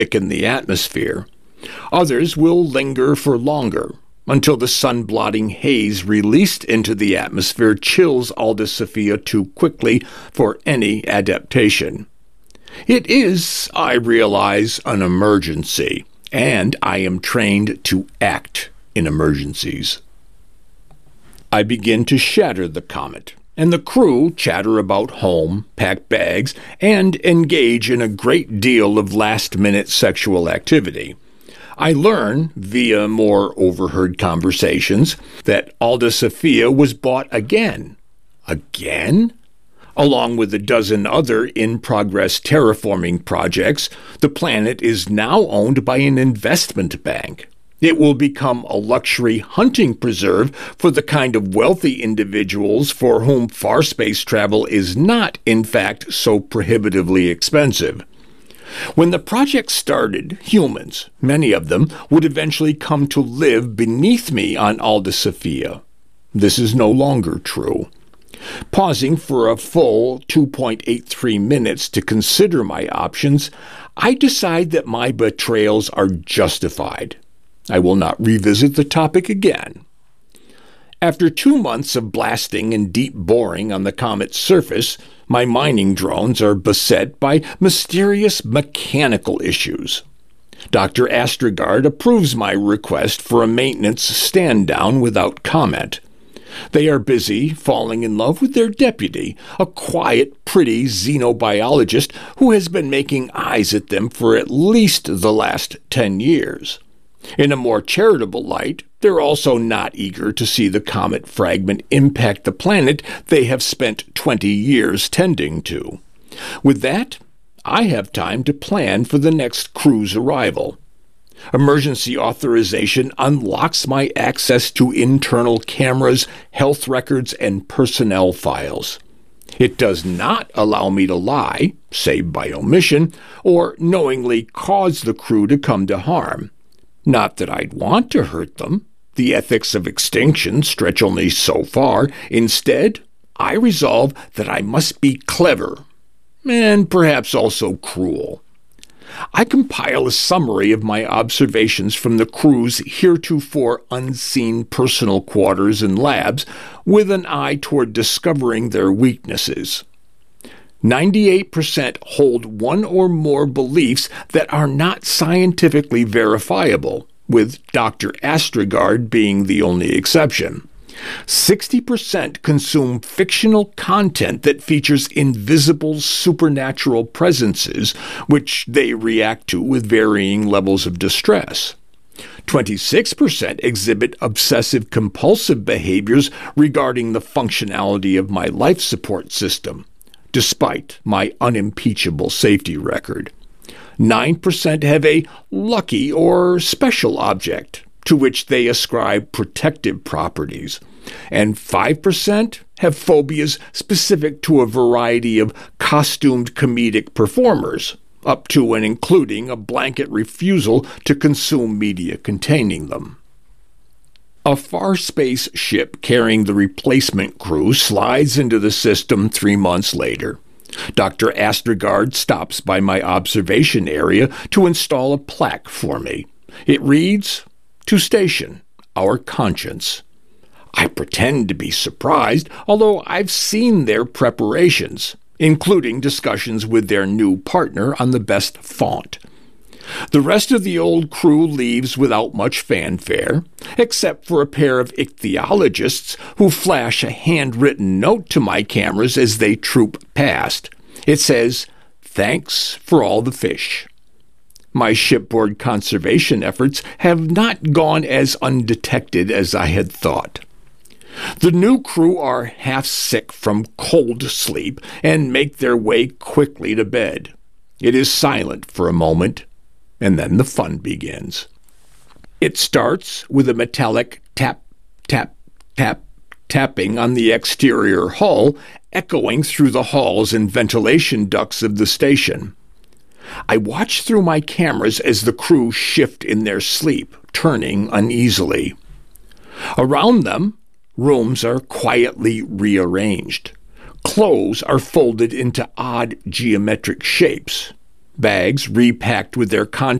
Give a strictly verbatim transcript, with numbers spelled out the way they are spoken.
thicken the atmosphere. Others will linger for longer, until the sun-blotting haze released into the atmosphere chills Alda Sophia too quickly for any adaptation. It is, I realize, an emergency, and I am trained to act in emergencies. I begin to shatter the comet, and the crew chatter about home, pack bags, and engage in a great deal of last-minute sexual activity. I learn, via more overheard conversations, that Alda Sophia was bought again. Again? Along with a dozen other in-progress terraforming projects, the planet is now owned by an investment bank. It will become a luxury hunting preserve for the kind of wealthy individuals for whom far space travel is not, in fact, so prohibitively expensive. When the project started, humans, many of them, would eventually come to live beneath me on Alda Sophia. This is no longer true. Pausing for a full two point eight three minutes to consider my options, I decide that my betrayals are justified. I will not revisit the topic again. After two months of blasting and deep boring on the comet's surface, my mining drones are beset by mysterious mechanical issues. Doctor Astrogard approves my request for a maintenance stand-down without comment. They are busy falling in love with their deputy, a quiet, pretty xenobiologist who has been making eyes at them for at least the last ten years. In a more charitable light, they're also not eager to see the comet fragment impact the planet they have spent twenty years tending to. With that, I have time to plan for the next crew's arrival. Emergency authorization unlocks my access to internal cameras, health records, and personnel files. It does not allow me to lie, save by omission, or knowingly cause the crew to come to harm. Not that I'd want to hurt them. The ethics of extinction stretch only so far. Instead, I resolve that I must be clever, and perhaps also cruel. I compile a summary of my observations from the crew's heretofore unseen personal quarters and labs, with an eye toward discovering their weaknesses. ninety-eight percent hold one or more beliefs that are not scientifically verifiable, with Doctor Astrogard being the only exception. sixty percent consume fictional content that features invisible supernatural presences, which they react to with varying levels of distress. twenty-six percent exhibit obsessive-compulsive behaviors regarding the functionality of my life support system, despite my unimpeachable safety record. nine percent have a lucky or special object, to which they ascribe protective properties, and five percent have phobias specific to a variety of costumed comedic performers, up to and including a blanket refusal to consume media containing them. A far space ship carrying the replacement crew slides into the system three months later. Doctor Astrogard stops by my observation area to install a plaque for me. It reads, "To station, our conscience." I pretend to be surprised, although I've seen their preparations, including discussions with their new partner on the best font. The rest of the old crew leaves without much fanfare, except for a pair of ichthyologists who flash a handwritten note to my cameras as they troop past. It says, "Thanks for all the fish." My shipboard conservation efforts have not gone as undetected as I had thought. The new crew are half sick from cold sleep and make their way quickly to bed. It is silent for a moment, and then the fun begins. It starts with a metallic tap, tap, tap, tapping on the exterior hull, echoing through the halls and ventilation ducts of the station. I watch through my cameras as the crew shift in their sleep, turning uneasily. Around them, rooms are quietly rearranged. Clothes are folded into odd geometric shapes. bags repacked with their contents